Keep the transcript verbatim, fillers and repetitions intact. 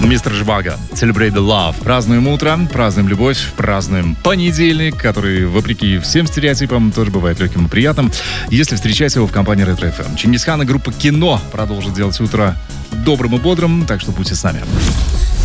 Мистер Живаго, Celebrate the Love. Празднуем утро, празднуем любовь, празднуем понедельник, который, вопреки всем стереотипам, тоже бывает легким и приятным, если встречать его в компании Ретро эф эм. Чингисхан и группа «Кино» продолжат делать утро добрым и бодрым, так что будьте с нами.